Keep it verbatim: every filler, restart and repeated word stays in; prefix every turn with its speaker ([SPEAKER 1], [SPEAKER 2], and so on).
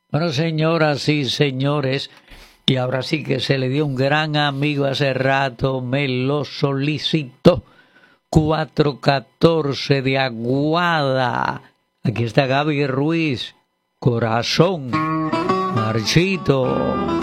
[SPEAKER 1] Bueno, señoras y señores, y ahora sí que se le dio un gran amigo hace rato, me lo solicitó. cuatro catorce de Aguada. Aquí está Gaby Ruiz. Corazón. Marchito.